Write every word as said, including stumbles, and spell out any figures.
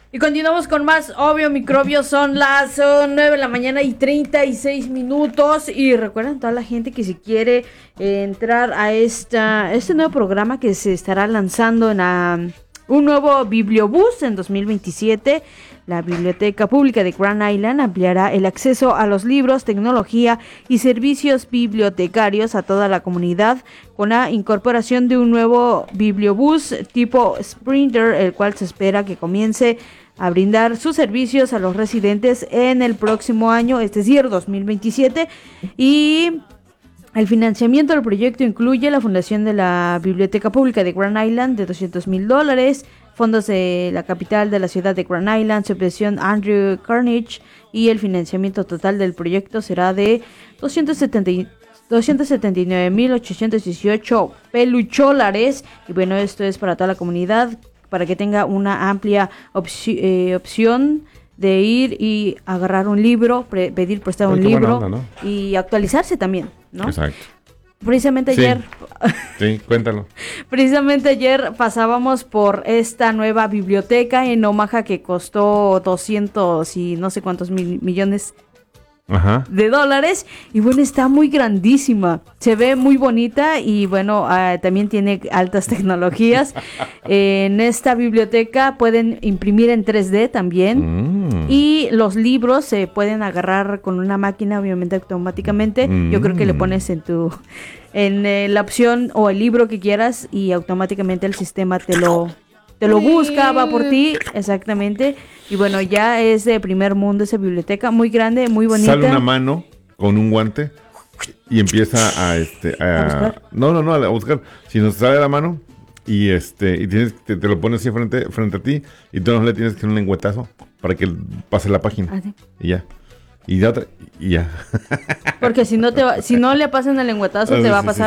Y continuamos con más Obvio Microbio. Son las uh, nueve de la mañana y treinta y seis minutos. Y recuerden toda la gente que si quiere eh, entrar a esta este nuevo programa que se estará lanzando en la, un nuevo Bibliobús en dos mil veintisiete. La Biblioteca Pública de Grand Island ampliará el acceso a los libros, tecnología y servicios bibliotecarios a toda la comunidad con la incorporación de un nuevo bibliobús tipo Sprinter, el cual se espera que comience a brindar sus servicios a los residentes en el próximo año, es decir, dos mil veintisiete. Y el financiamiento del proyecto incluye la fundación de la Biblioteca Pública de Grand Island de doscientos mil dólares, fondos de la capital de la ciudad de Grand Island, subvención Andrew Carnegie, y el financiamiento total del proyecto será de doscientos setenta y nueve mil ochocientos dieciocho pelucholares. Y bueno, esto es para toda la comunidad, para que tenga una amplia opci- eh, opción de ir y agarrar un libro, pre- pedir prestado un libro onda, ¿no? Y actualizarse también, ¿no? Exacto. Precisamente sí. ayer... Sí, cuéntalo. Precisamente ayer pasábamos por esta nueva biblioteca en Omaha que costó doscientos y no sé cuántos mil millones Ajá. de dólares. Y bueno, está muy grandísima. Se ve muy bonita y bueno, uh, también tiene altas tecnologías. En esta biblioteca pueden imprimir en tres D también. Mm. Y los libros se pueden agarrar con una máquina, obviamente automáticamente. Mm. Yo creo que le pones en tu... en eh, la opción o el libro que quieras y automáticamente el sistema te lo te lo busca, va por ti, exactamente. Y bueno, ya es de primer mundo esa biblioteca, muy grande, muy bonita. Sale una mano con un guante y empieza a este a, ¿A buscar? No, no, no, a buscar. Si nos sale la mano y este y tienes te, te lo pones así frente frente a ti y tú no le tienes que hacer un lengüetazo para que pase la página. ¿Ah, sí? Y ya. Y ya, y ya. Porque si no te va, si no le pasan el lengüetazo, ah, te va a pasar. Sí, sí.